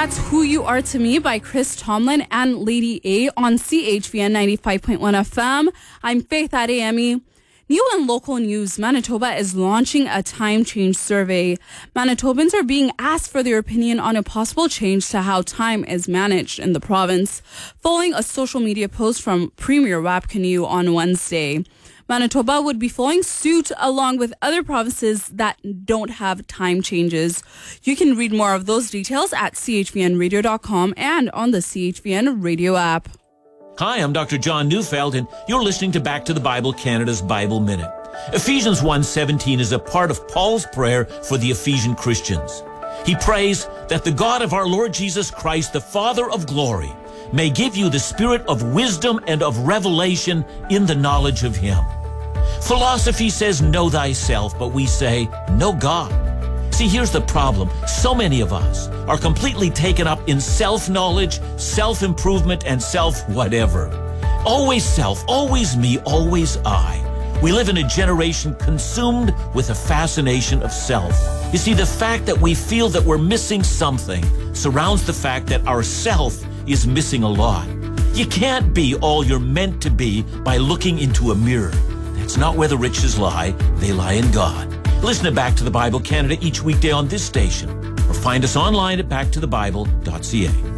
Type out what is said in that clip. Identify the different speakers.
Speaker 1: That's Who You Are to Me by Chris Tomlin and Lady A on CHVN 95.1 FM. I'm Faith Adeyemi. New and local news, Manitoba is launching a time change survey. Manitobans are being asked for their opinion on a possible change to how time is managed in the province, following a social media post from Premier Wap Kinew on Wednesday. Manitoba would be following suit along with other provinces that don't have time changes. You can read more of those details at chvnradio.com and on the CHVN radio app.
Speaker 2: Hi, I'm Dr. John Neufeld, and you're listening to Back to the Bible Canada's Bible Minute. Ephesians 1:17 is a part of Paul's prayer for the Ephesian Christians. He prays that the God of our Lord Jesus Christ, the Father of glory, may give you the spirit of wisdom and of revelation in the knowledge of Him. Philosophy says, know thyself, but we say, know God. See, here's the problem. So many of us are completely taken up in self-knowledge, self-improvement, and self-whatever. Always self, always me, always I. We live in a generation consumed with a fascination of self. You see, the fact that we feel that we're missing something surrounds the fact that our self is missing a lot. You can't be all you're meant to be by looking into a mirror. That's not where the riches lie. They lie in God. Listen to Back to the Bible Canada each weekday on this station, or find us online at backtothebible.ca.